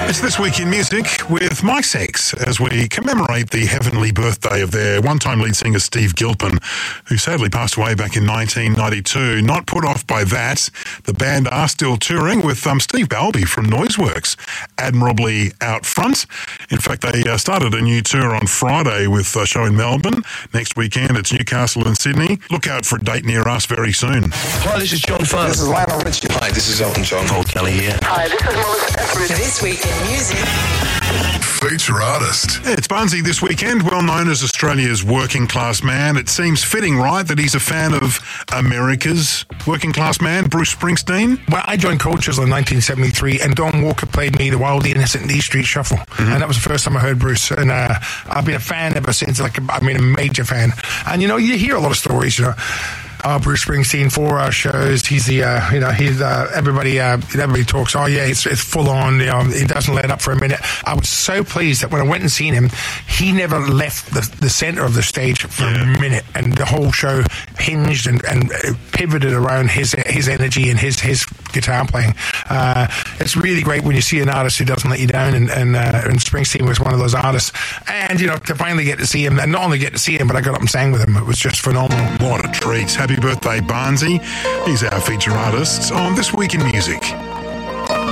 It's This Week in Music with My Sex as we commemorate the heavenly birthday of their one-time lead singer Steve Gilpin, who sadly passed away back in 1992. Not put off by that, the band are still touring with Steve Balby from Noiseworks admirably out front. In fact, they started a new tour on Friday with a show in Melbourne. Next weekend it's Newcastle and Sydney. Look out for a date near us very soon. Hi, this is John Farr. This is Lionel Richie. Hi, this is Elton John. Paul Kelly here. Hi, this is Melissa Etheridge. This Week in Music. Feature artist. It's Barnsey this weekend, well known as Australia's working class man. It seems fitting, right, that he's a fan of America's working class man, Bruce Springsteen? Well, I joined Cultures in 1973, and Don Walker played me the Wildly Innocent E Street Shuffle, and that was the first time I heard Bruce. And I've been a fan ever since. A major fan. And you hear a lot of stories. Bruce Springsteen, 4-hour shows. He's the, everybody talks. Oh yeah, it's full on. He doesn't let up for a minute. I was so pleased that when I went and seen him, he never left the center of the stage for a minute, and the whole show hinged and pivoted around his energy and his guitar playing. It's really great when you see an artist who doesn't let you down, and Springsteen was one of those artists. And to finally get to see him, and not only get to see him, but I got up and sang with him. It was just phenomenal. What a treat. Happy birthday, Barnsey. He's our feature artist on This Week in Music.